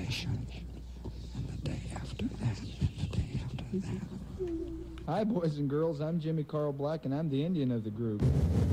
meditation. And the day after that, and the day after that. Hi, boys and girls. I'm Jimmy Carl Black, and I'm the Indian of the group.